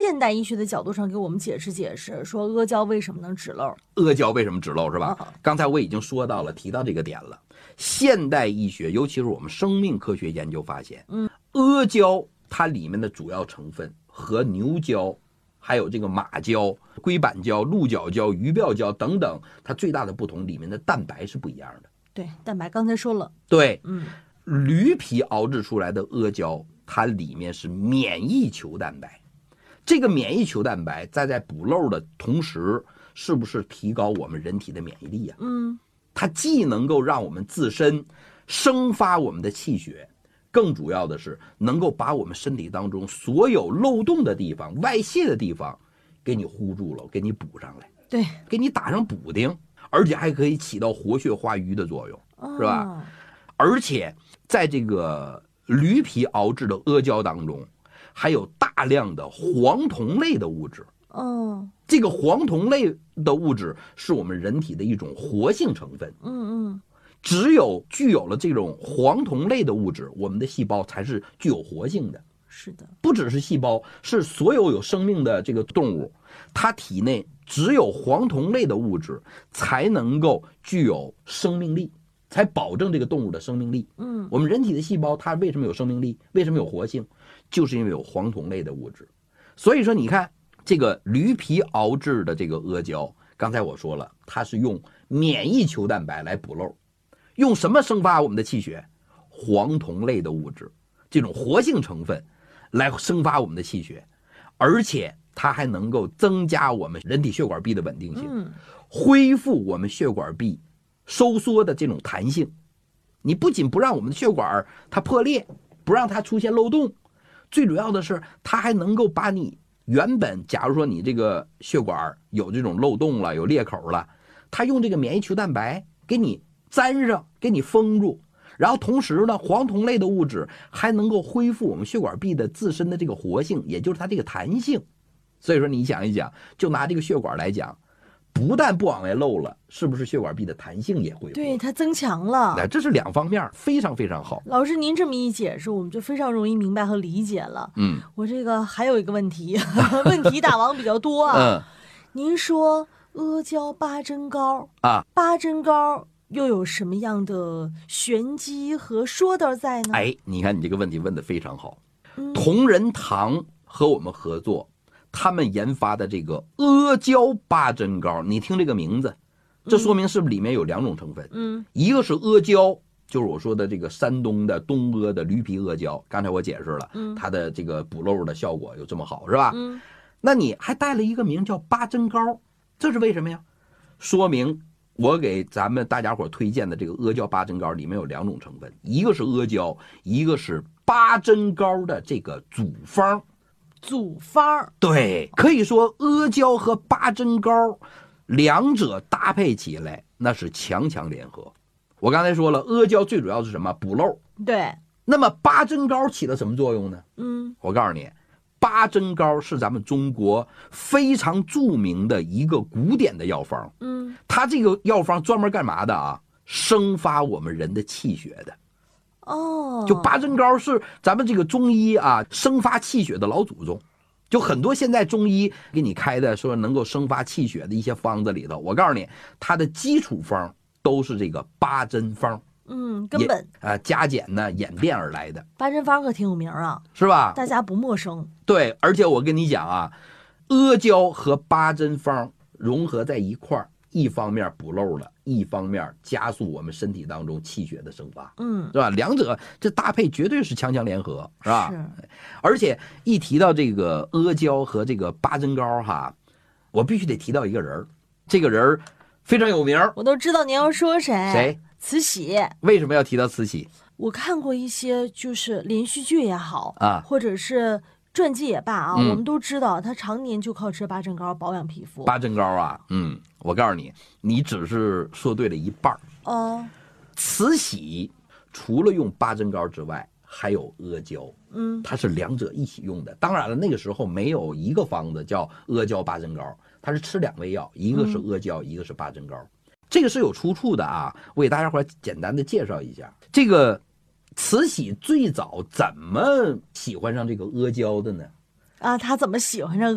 现代医学的角度上给我们解释解释，说阿胶为什么能止漏？ 阿胶为什么止漏是吧？刚才我已经说到了，提到这个点了。现代医学，尤其是我们生命科学研究发现，阿胶它里面的主要成分和牛胶、还有这个马胶、硅板胶、鹿角胶、鱼鳔胶等等，它最大的不同，里面的蛋白是不一样的。 对，蛋白刚才说了。 对，驴皮熬制出来的阿胶，它里面是免疫球蛋白。这个免疫球蛋白在补漏的同时，是不是提高我们人体的免疫力呀？它既能够让我们自身生发我们的气血，更主要的是能够把我们身体当中所有漏洞的地方、外泄的地方给你糊住了，给你补上来， 对， 给你打上补丁，而且还可以起到活血化瘀的作用，是吧？而且在这个驴皮熬制的阿胶当中，还有大量的黄酮类的物质。这个黄酮类的物质是我们人体的一种活性成分。只有具有了这种黄酮类的物质，我们的细胞才是具有活性的。 是的， 不只是细胞，是所有有生命的这个动物，它体内只有黄酮类的物质才能够具有生命力，才保证这个动物的生命力。我们人体的细胞它为什么有生命力，为什么有活性，就是因为有黄酮类的物质。所以说你看这个驴皮熬制的这个阿胶，刚才我说了，它是用免疫球蛋白来补漏，用什么生发我们的气血？黄酮类的物质，这种活性成分来生发我们的气血，而且它还能够增加我们人体血管壁的稳定性，恢复我们血管壁收缩的这种弹性。你不仅不让我们的血管它破裂，不让它出现漏洞，最主要的是它还能够把你原本假如说你这个血管有这种漏洞了，有裂口了，它用这个免疫球蛋白给你粘上，给你封住，然后同时呢，黄酮类的物质还能够恢复我们血管壁的自身的这个活性，也就是它这个弹性。所以说你想一想，就拿这个血管来讲，不但不往外漏了，是不是血管壁的弹性也恢复？ 对，它增强了。 这是两方面，非常非常好。 老师您这么一解释，我们就非常容易明白和理解了。我这个还有一个问题，问题大王比较多啊。您说阿胶八珍膏啊，八珍膏又有什么样的玄机和说道在呢？ 你看你这个问题问得非常好。同仁堂和我们合作，他们研发的这个阿胶八珍膏，你听这个名字，这说明是不是里面有两种成分？一个是阿胶，就是我说的这个山东的东阿的驴皮阿胶，刚才我解释了，它的这个补漏的效果有这么好，是吧？那你还带了一个名叫八珍膏，这是为什么呀？说明我给咱们大家伙推荐的这个阿胶八珍膏里面有两种成分，一个是阿胶，一个是八珍膏的这个组方。 组方， 对，可以说阿胶和八珍膏两者搭配起来那是强强联合。我刚才说了，阿胶最主要是什么？补漏。 对。 那么八珍膏起了什么作用呢？我告诉你，八珍膏是咱们中国非常著名的一个古典的药方。它这个药方专门干嘛的啊？生发我们人的气血的。就八珍膏是咱们这个中医啊生发气血的老祖宗。就很多现在中医给你开的说能够生发气血的一些方子里头，我告诉你，它的基础方都是这个八珍方。 根本加减呢演变而来的。 八珍方可挺有名啊， 是吧？ 大家不陌生。 对，而且我跟你讲啊，阿胶和八珍方融合在一块儿，一方面补漏了，一方面加速我们身体当中气血的生发，是吧？两者这搭配绝对是强强联合，是吧？是。而且一提到这个阿胶和这个八珍膏哈，我必须得提到一个人，这个人非常有名， 我都知道您要说谁。 谁？ 慈禧。 为什么要提到慈禧？ 我看过一些就是连续剧也好啊，或者是传记也罢啊，我们都知道他常年就靠吃八珍膏保养皮肤。 八珍膏啊，我告诉你，你只是说对了一半慈禧除了用八珍膏之外，还有阿胶，它是两者一起用的。当然了，那个时候没有一个方子叫阿胶八珍膏，它是吃两味药，一个是阿胶，一个是八珍膏。这个是有出处的啊，我给大家伙简单的介绍一下。这个慈禧最早怎么喜欢上这个阿胶的呢？ 他怎么喜欢上